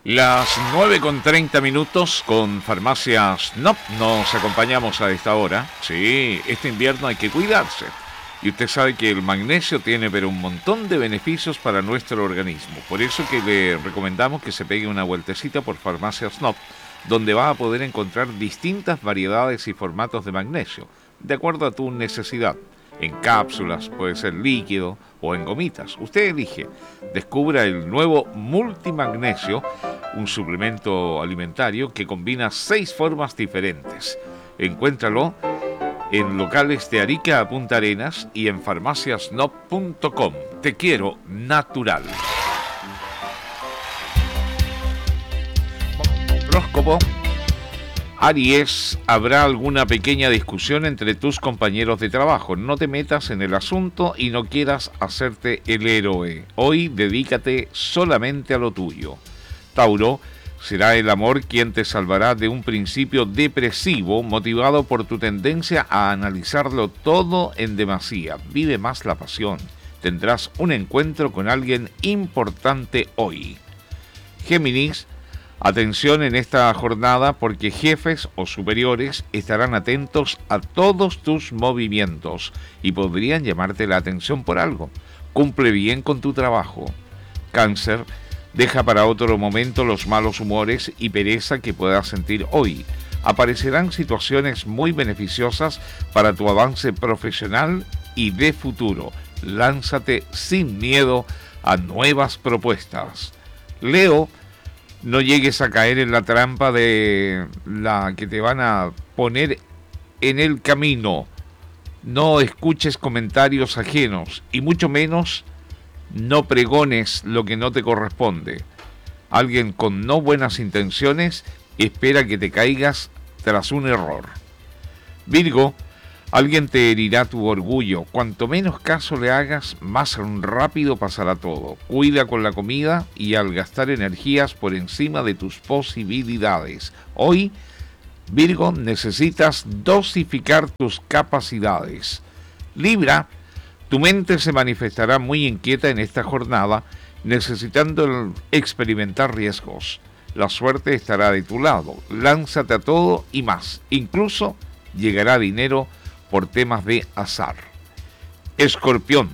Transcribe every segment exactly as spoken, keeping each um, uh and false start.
Las nueve con treinta minutos con Farmacias N O P. Nos acompañamos a esta hora. Sí, este invierno hay que cuidarse. Y usted sabe que el magnesio tiene pero un montón de beneficios para nuestro organismo. Por eso que le recomendamos que se pegue una vueltecita por Farmacias N O P, donde va a poder encontrar distintas variedades y formatos de magnesio, de acuerdo a tu necesidad. En cápsulas, puede ser líquido o en gomitas. Usted elige. Descubra el nuevo Multimagnesio, un suplemento alimentario que combina seis formas diferentes. Encuéntralo en locales de Arica a Punta Arenas y en farmacias n o p punto com. Te quiero natural. Horóscopo. Aries, habrá alguna pequeña discusión entre tus compañeros de trabajo. No te metas en el asunto y no quieras hacerte el héroe. Hoy dedícate solamente a lo tuyo. Tauro, será el amor quien te salvará de un principio depresivo motivado por tu tendencia a analizarlo todo en demasía. Vive más la pasión. Tendrás un encuentro con alguien importante hoy. Géminis, atención en esta jornada porque jefes o superiores estarán atentos a todos tus movimientos y podrían llamarte la atención por algo. Cumple bien con tu trabajo. Cáncer, deja para otro momento los malos humores y pereza que puedas sentir hoy. Aparecerán situaciones muy beneficiosas para tu avance profesional y de futuro. Lánzate sin miedo a nuevas propuestas. Leo, no llegues a caer en la trampa de la que te van a poner en el camino. No escuches comentarios ajenos y mucho menos no pregones lo que no te corresponde. Alguien con no buenas intenciones espera que te caigas tras un error. Virgo, alguien te herirá tu orgullo. Cuanto menos caso le hagas, más rápido pasará todo. Cuida con la comida y al gastar energías por encima de tus posibilidades. Hoy, Virgo, necesitas dosificar tus capacidades. Libra, tu mente se manifestará muy inquieta en esta jornada, necesitando experimentar riesgos. La suerte estará de tu lado. Lánzate a todo y más. Incluso llegará dinero por temas de azar. Escorpión,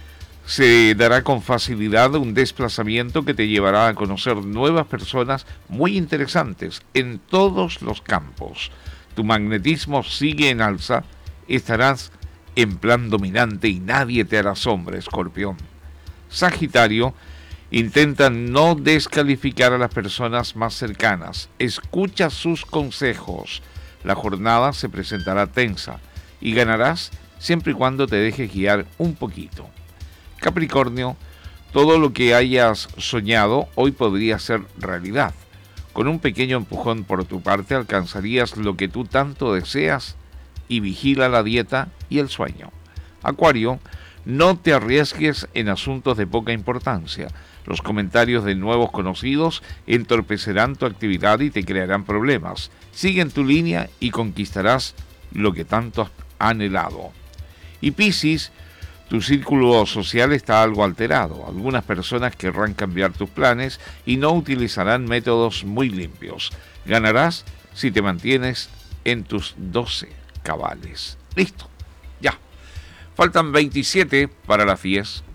se dará con facilidad un desplazamiento que te llevará a conocer nuevas personas muy interesantes en todos los campos. Tu magnetismo sigue en alza, estarás en plan dominante y nadie te hará sombra, Escorpión. Sagitario, intenta no descalificar a las personas más cercanas. Escucha sus consejos. La jornada se presentará tensa y ganarás siempre y cuando te dejes guiar un poquito. Capricornio, todo lo que hayas soñado hoy podría ser realidad. Con un pequeño empujón por tu parte alcanzarías lo que tú tanto deseas y vigila la dieta y el sueño. Acuario, no te arriesgues en asuntos de poca importancia. Los comentarios de nuevos conocidos entorpecerán tu actividad y te crearán problemas. Sigue en tu línea y conquistarás lo que tanto has anhelado. Y Piscis, tu círculo social está algo alterado. Algunas personas querrán cambiar tus planes y no utilizarán métodos muy limpios. Ganarás si te mantienes en tus doce cabales. Listo, ya. Faltan veintisiete para las diez.